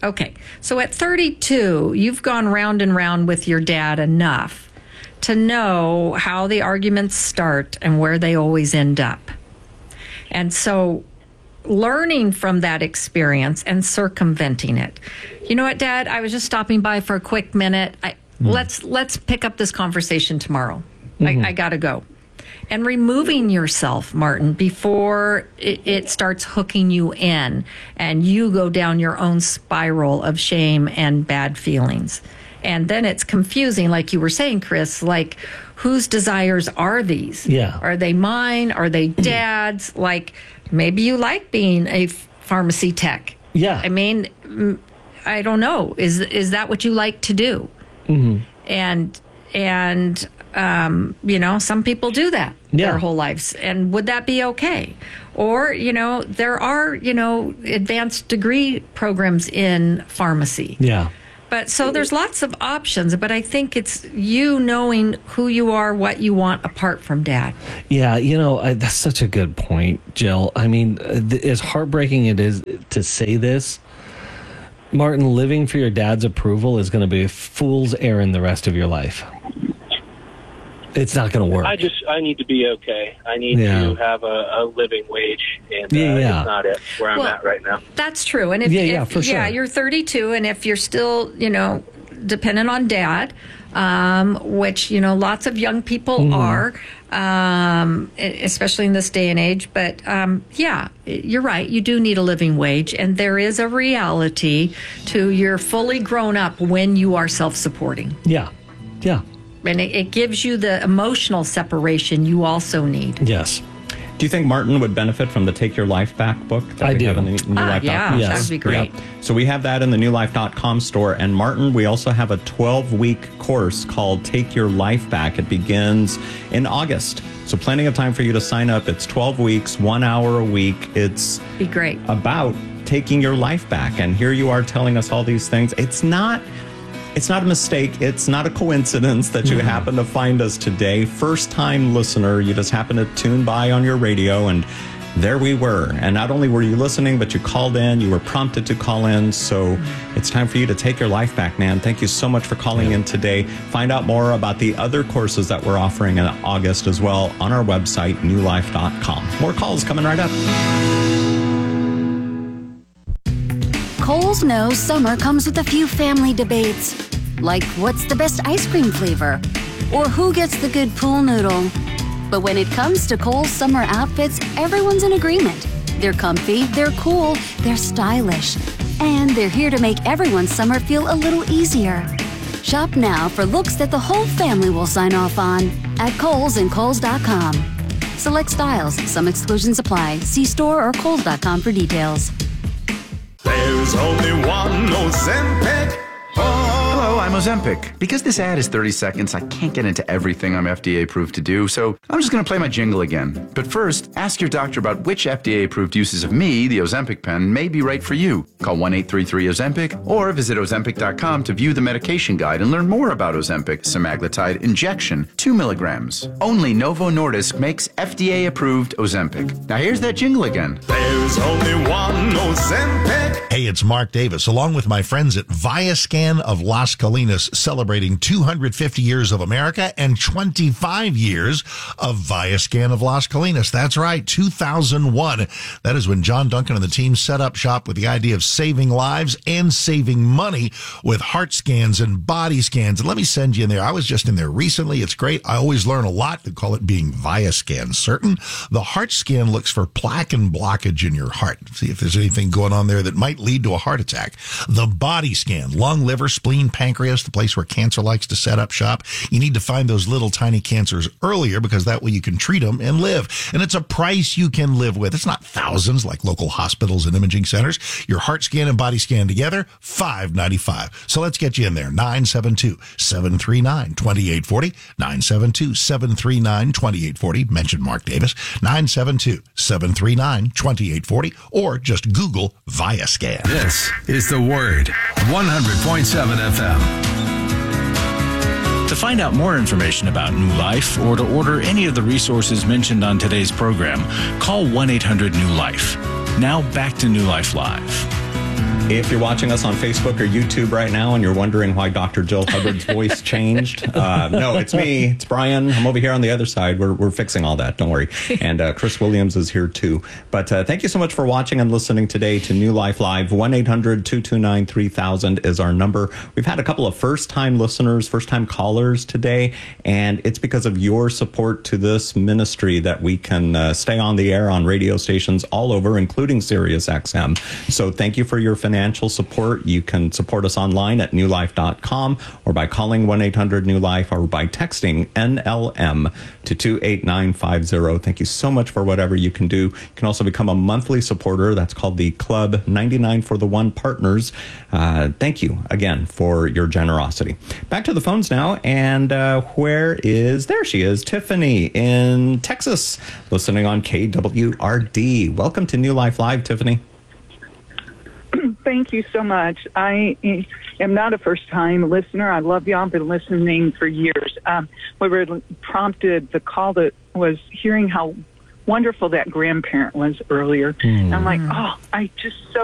Okay. So at thirty-two, you've gone round and round with your dad enough to know how the arguments start and where they always end up. And so learning from that experience and circumventing it. You know what, Dad? I was just stopping by for a quick minute. I, mm. Let's let's pick up this conversation tomorrow. Mm-hmm. I, I got to go. And removing yourself, Martin, before it, it starts hooking you in and you go down your own spiral of shame and bad feelings. And then it's confusing, like you were saying, Chris, like, whose desires are these? Yeah. Are they mine? Are they Dad's? Like, maybe you like being a pharmacy tech. Yeah. I mean, I don't know. Is is that what you like to do? Mm-hmm. And, and um, you know, some people do that yeah. their whole lives. And would that be okay? Or, you know, there are, you know, advanced degree programs in pharmacy. Yeah. But so there's lots of options, but I think it's you knowing who you are, what you want apart from Dad. Yeah, you know, I, that's such a good point, Jill. I mean, th- as heartbreaking it is to say this, Martin, living for your dad's approval is going to be a fool's errand the rest of your life. It's not going to work. I just, I need to be okay. I need yeah. to have a, a living wage, and uh, yeah, yeah. it's not it where I'm well, at right now. That's true. And if, yeah, if yeah, for sure. yeah, you're thirty-two, and if you're still, you know, dependent on Dad, um, which, you know, lots of young people mm. are, um, especially in this day and age. But um, yeah, you're right. You do need a living wage. And there is a reality to you're fully grown up when you are self-supporting. Yeah. Yeah. And it, it gives you the emotional separation you also need. Yes. Do you think Martin would benefit from the Take Your Life Back book that I we do. have in the new Ah, life dot com? yeah, that would be great. Yeah. So we have that in the new life dot com store. And Martin, we also have a twelve-week course called Take Your Life Back. It begins in August. So plenty of time for you to sign up. It's twelve weeks, one hour a week. It's be great about taking your life back. And here you are telling us all these things. It's not... It's not a mistake. It's not a coincidence that you mm. happen to find us today. First-time listener, you just happen to tune by on your radio, and there we were. And not only were you listening, but you called in. You were prompted to call in. So mm. it's time for you to take your life back, man. Thank you so much for calling yeah. in today. Find out more about the other courses that we're offering in August as well on our website, new life dot com. More calls coming right up. Kohl's knows summer comes with a few family debates, like what's the best ice cream flavor, or who gets the good pool noodle. But when it comes to Kohl's summer outfits, everyone's in agreement. They're comfy, they're cool, they're stylish, and they're here to make everyone's summer feel a little easier. Shop now for looks that the whole family will sign off on at Kohl's and Kohl's dot com. Select styles, some exclusions apply. See store or Kohl's dot com for details. There's only one Ozempic. Hello, I'm Ozempic. Because this ad is thirty seconds, I can't get into everything I'm F D A approved to do, so I'm just going to play my jingle again. But first, ask your doctor about which F D A approved uses of me, the Ozempic pen, may be right for you. Call one eight three three Ozempic or visit Ozempic dot com to view the medication guide and learn more about Ozempic semaglutide injection, two milligrams. Only Novo Nordisk makes F D A approved Ozempic. Now here's that jingle again. There's only one Ozempic. Hey, it's Mark Davis, along with my friends at Viascan of Las Colinas, celebrating two hundred fifty years of America and twenty-five years of Viascan of Las Colinas. That's right, two thousand one. That is when John Duncan and the team set up shop with the idea of saving lives and saving money with heart scans and body scans. And let me send you in there. I was just in there recently. It's great. I always learn a lot. They call it being Viascan certain. The heart scan looks for plaque and blockage in your heart. See if there's anything going on there that might lead to a heart attack. The body scan, lung, liver, spleen, pancreas, the place where cancer likes to set up shop. You need to find those little tiny cancers earlier because that way you can treat them and live. And it's a price you can live with. It's not thousands like local hospitals and imaging centers. Your heart scan and body scan together, five ninety-five. So let's get you in there. nine seven two, seven three nine, two eight four zero. nine seven two, seven three nine, two eight four zero. Mention Mark Davis. nine seven two, seven three nine, two eight four zero. Or just Google Viascan. This is The Word, one hundred point seven F M. To find out more information about New Life or to order any of the resources mentioned on today's program, call one eight hundred new life. Now back to New Life Live. If you're watching us on Facebook or YouTube right now and you're wondering why Doctor Jill Hubbard's voice changed, uh, no, it's me. It's Brian. I'm over here on the other side. We're, we're fixing all that. Don't worry. And uh, Chris Williams is here too. But uh, thank you so much for watching and listening today to New Life Live. one eight hundred two two nine three thousand is our number. We've had a couple of first-time listeners, first-time callers today, and it's because of your support to this ministry that we can uh, stay on the air on radio stations all over, including Sirius X M. So thank you for your financial support. You can support us online at new life dot com or by calling one eight hundred new life or by texting N L M to two eight nine five zero. Thank you so much for whatever you can do. You can also become a monthly supporter. That's called the Club ninety-nine for the One Partners. Uh, thank you again for your generosity. Back to the phones now. And uh, where is, there she is, Tiffany in Texas, listening on K W R D. Welcome to New Life Live, Tiffany. Thank you so much. I am not a first-time listener. I love y'all. I've been listening for years. Um, what really prompted the call that was hearing how wonderful that grandparent was earlier. Mm. I'm like, oh, I just so